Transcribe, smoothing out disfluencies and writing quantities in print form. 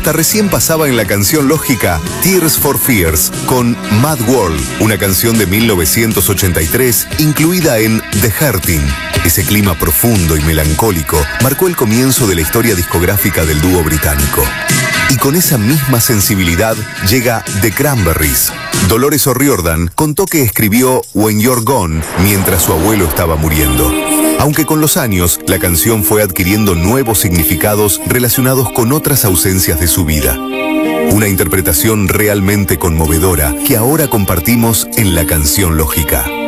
Hasta recién pasaba en la canción lógica Tears for Fears con Mad World, una canción de 1983 incluida en The Hurting. Ese clima profundo y melancólico marcó el comienzo de la historia discográfica del dúo británico. Y con esa misma sensibilidad llega The Cranberries. Dolores O'Riordan contó que escribió When You're Gone mientras su abuelo estaba muriendo. Aunque con los años la canción fue adquiriendo nuevos significados relacionados con otras ausencias de su vida. Una interpretación realmente conmovedora que ahora compartimos en La Canción Lógica.